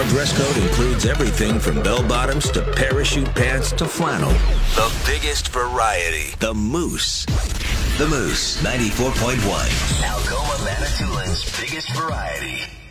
dress code includes everything from bell-bottoms to parachute pants to flannel. The biggest variety. The Moose. The Moose 94.1. Algoma Manitoulin's biggest variety.